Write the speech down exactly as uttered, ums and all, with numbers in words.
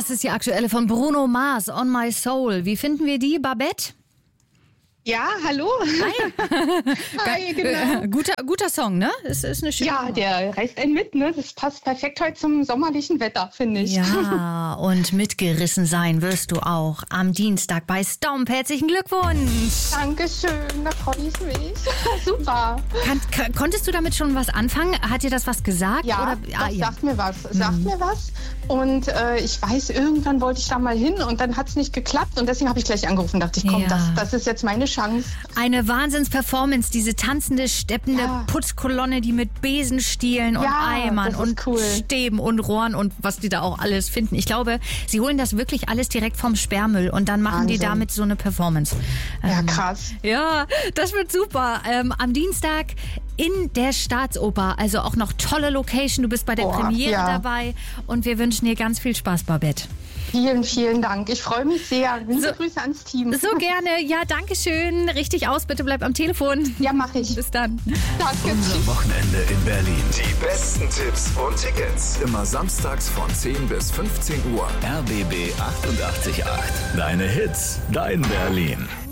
Das ist die aktuelle von Bruno Mars, On My Soul. Wie finden wir die, Babette? Ja, hallo. Hi. Hi, genau. Guter, guter Song, ne? Es ist eine schöne Ja, der reißt einen mit, ne? Das passt perfekt heute zum sommerlichen Wetter, finde ich. Ja, und mitgerissen sein wirst du auch am Dienstag bei Stomp. Herzlichen Glückwunsch. Dankeschön, da freue ich mich. Super. Kann, kann, konntest du damit schon was anfangen? Hat dir das was gesagt? Ja, oder? das Ah, ja. sagt mir was. Sagt Mhm. mir was. Und äh, ich weiß, irgendwann wollte ich da mal hin und dann hat es nicht geklappt. Und deswegen habe ich gleich angerufen und dachte ich, komm, Ja. das, das ist jetzt meine Chance. Eine Wahnsinns-Performance, diese tanzende, steppende Ja. Putzkolonne, die mit Besenstielen und Ja, Eimern das ist und cool. Stäben und Rohren und was die da auch alles finden. Ich glaube, sie holen das wirklich alles direkt vom Sperrmüll und dann machen die Wahnsinn. damit so eine Performance. Ja, Ähm, krass. Ja, das wird super. Ähm, am Dienstag in der Staatsoper, also auch noch tolle Location. Du bist bei der Boah, Premiere ja. dabei und wir wünschen dir ganz viel Spaß, Babette. Vielen, vielen Dank. Ich freue mich sehr. Liebe So- Grüße ans Team. So gerne. Ja, danke schön. Richtig aus, bitte bleib am Telefon. Ja, mache ich. Bis dann. Danke. Unser Wochenende in Berlin. Die besten Tipps und Tickets. Immer samstags von zehn bis fünfzehn Uhr. R B B achtundachtzig Komma acht. Deine Hits, dein Berlin.